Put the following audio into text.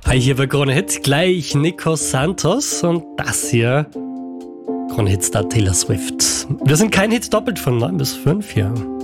Hier bei Krone Hits gleich Nico Santos und das hier Krone Hits da Taylor Swift. Wir sind kein Hit doppelt von 9 bis 5 hier.